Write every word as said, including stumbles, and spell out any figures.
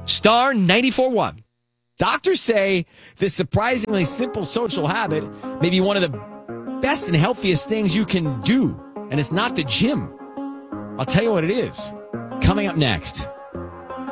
Star ninety-four point one. Doctors say this surprisingly simple social habit may be one of the best and healthiest things you can do, and it's not the gym. I'll tell you what it is. Coming up next.